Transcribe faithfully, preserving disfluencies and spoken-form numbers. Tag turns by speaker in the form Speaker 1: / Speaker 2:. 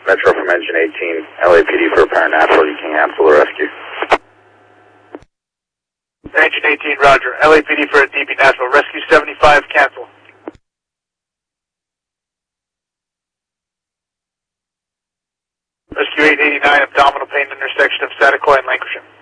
Speaker 1: Metro from engine eighteen, L A P D for a paranatural, you can cancel the rescue.
Speaker 2: Engine eighteen, roger. L A P D for a D P natural. Rescue seventy-five, cancel. Rescue eight eighty-nine, abdominal pain intersection of Satakoy and Lancashire.